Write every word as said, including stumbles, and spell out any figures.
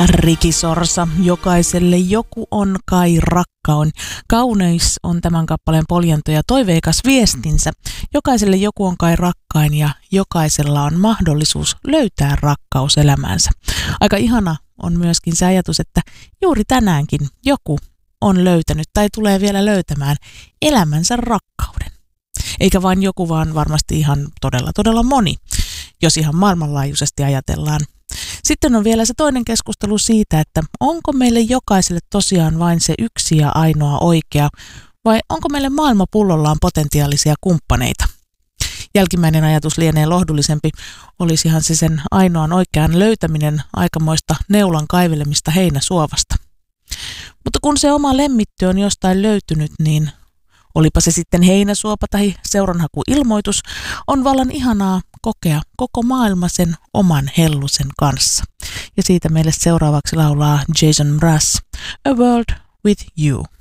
Riki Sorsa, jokaiselle joku on kai rakkaun. Kauneus on tämän kappaleen poljento ja toiveikas viestinsä. Jokaiselle joku on kai rakkain ja jokaisella on mahdollisuus löytää rakkaus elämäänsä. Aika ihana on myöskin se ajatus, että juuri tänäänkin joku on löytänyt tai tulee vielä löytämään elämänsä rakkauden. Eikä vain joku, vaan varmasti ihan todella todella moni, jos ihan maailmanlaajuisesti ajatellaan. Sitten on vielä se toinen keskustelu siitä, että onko meille jokaiselle tosiaan vain se yksi ja ainoa oikea, vai onko meille maailma pullollaan potentiaalisia kumppaneita. Jälkimmäinen ajatus lienee lohdullisempi, olisihan se sen ainoan oikean löytäminen aikamoista neulan kaivelemista heinäsuovasta. Mutta kun se oma lemmitty on jostain löytynyt, niin olipa se sitten heinäsuopa tai seuranhakuilmoitus, on vallan ihanaa kokea koko maailma sen oman hellusen kanssa. Ja siitä meille seuraavaksi laulaa Jason Mraz, A World with You.